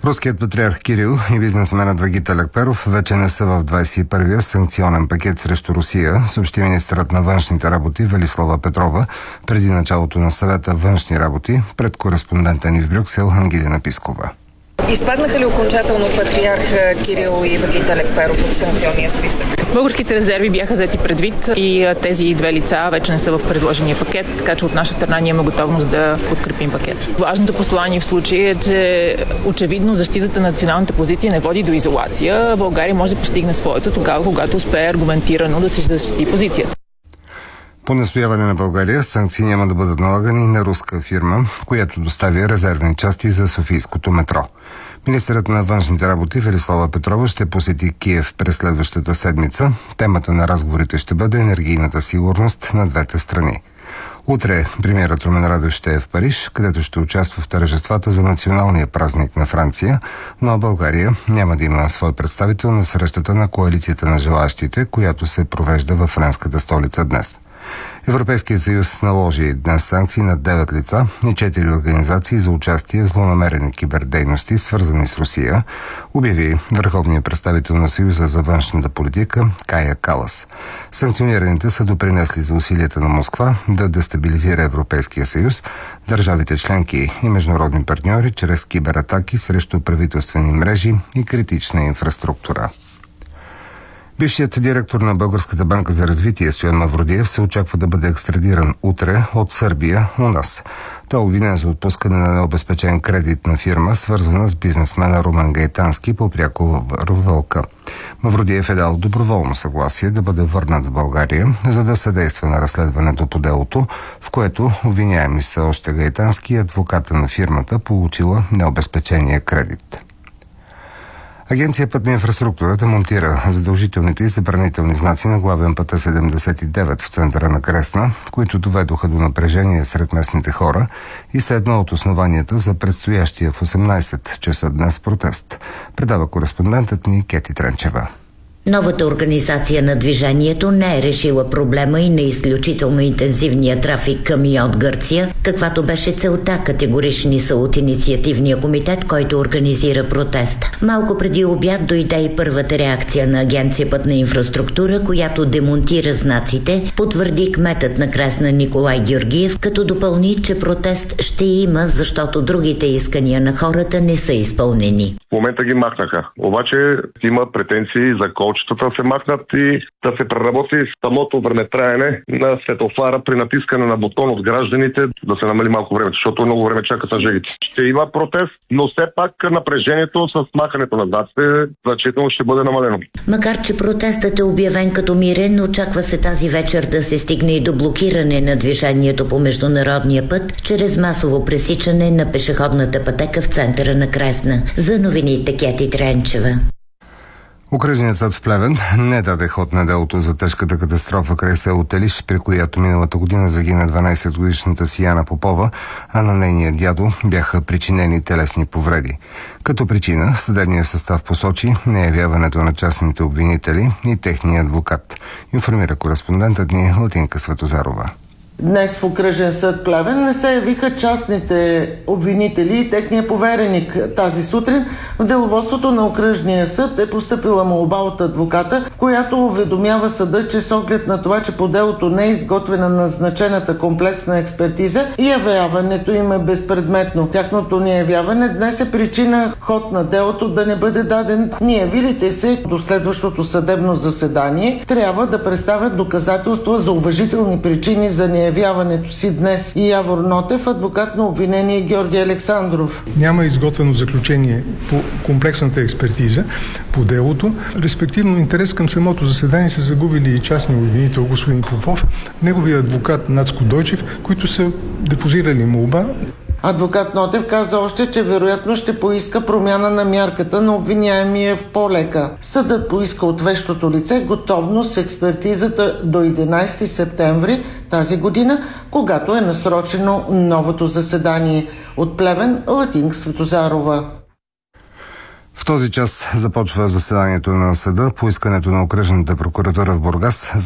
Руският патриарх Кирил и бизнесменът Вагит Алекперов вече не са в 21-я санкционен пакет срещу Русия, съобщи министърът на външните работи Велислава Петрова преди началото на съвета външни работи пред кореспондента ни в Брюксел Ангелина Пискова. Изпаднаха ли окончателно патриарх Кирил и Вагит Алекперов от санкционния списък? Българските резерви бяха взети предвид и тези две лица вече не са в предложения пакет, така че от наша страна ние имаме готовност да подкрепим пакет. Важното послание в случая е, че очевидно защитата на националната позиция не води до изолация. България може да постигне своето тогава, когато успее аргументирано да се защити позицията. По настояване на България санкции няма да бъдат налагани на руска фирма, която доставя резервни части за софийското метро. Министърът на външните работи Велислава Петрова ще посети Киев през следващата седмица. Темата на разговорите ще бъде енергийната сигурност на двете страни. Утре премиерът Румен Радев ще е в Париж, където ще участва в тържествата за националния празник на Франция, но България няма да има свой представител на срещата на коалицията на желащите, която се провежда във френската столица днес. Европейският съюз наложи днес санкции на 9 лица и 4 организации за участие в злонамерени кибердейности, свързани с Русия, обяви върховният представител на Съюза за външната политика Кая Калас. Санкционираните са допринесли за усилията на Москва да дестабилизира Европейския съюз, държавите членки и международни партньори чрез кибератаки срещу правителствени мрежи и критична инфраструктура. Бившият директор на Българската банка за развитие Стоян Мавродиев се очаква да бъде екстрадиран утре от Сърбия у нас. Той е обвинен за отпускане на необезпечен кредит на фирма, свързана с бизнесмена Румен Гайтански по пряко Вълка. Мавродиев е дал доброволно съгласие да бъде върнат в България, за да съдейства на разследването по делото, в което обвиняеми са още Гайтански и адвоката на фирмата, получила необезпечения кредит. Агенция Пътна инфраструктурата монтира задължителните и забранителни знаци на главен път 79 в центъра на Кресна, които доведоха до напрежение сред местните хора и са едно от основанията за предстоящия в 18 часа днес протест. Предава кореспондентът ни Кети Тренчева. Новата организация на движението не е решила проблема и на изключително интензивния трафик към и от Гърция, каквато беше целта, категорични са от инициативния комитет, който организира протест. Малко преди обяд дойде и първата реакция на Агенция Пътна инфраструктура, която демонтира знаците, потвърди кметът на Кресна Николай Георгиев, като допълни, че протест ще има, защото другите искания на хората не са изпълнени. В момента ги махнаха, обаче има претенции за колчетата се махнат и да се преработи самото времетраене на светофара при натискане на бутон от гражданите, да се намали малко време, защото много време чакат на жегите. Ще има протест, но все пак напрежението с махането на знаците значително ще бъде намалено. Макар че протестът е обявен като мирен, очаква се тази вечер да се стигне и до блокиране на движението по международния път, чрез масово пресичане на пешеходната пътека в центъра на Кресна. За новините Кети Тренчева. Окръжният съд в Плевен не даде ход на делото за тежката катастрофа край село Телиш, при която миналата година загина 12-годишната Сияна Попова, а на нейния дядо бяха причинени телесни повреди. Като причина съдебният състав посочи неявяването на частните обвинители и техния адвокат, информира кореспондентът ни Латинка Светозарова. Днес в окръжен съд Плевен не се явиха частните обвинители и техния повереник. Тази сутрин в деловодството на окръжния съд е постъпила молба от адвоката, в която уведомява съда, че с оглед на това, че по делото не е изготвена назначената комплексна експертиза и явяването им е безпредметно. Тяхното неявяване днес е причина ход на делото да не бъде даден. Неявилите се до следващото съдебно заседание трябва да представят доказателства за уважителни причини за неявяването си днес. И Явор Нотев, адвокат на обвинение Георги Александров. Няма изготвено заключение по комплексната експертиза по делото. Респективно интерес към самото заседание са загубили и частния обвинител господин Попов, неговия адвокат Нацко Дойчев, които са депозирали молба. Адвокат Нотев каза още, че вероятно ще поиска промяна на мярката на обвиняемия в по-лека. Съдът поиска от вещото лице готовност с експертизата до 11 септември тази година, когато е насрочено новото заседание. От Плевен, Латинка Светозарова. В този час започва заседанието на съда по искането на окръжната прокуратура в Бургас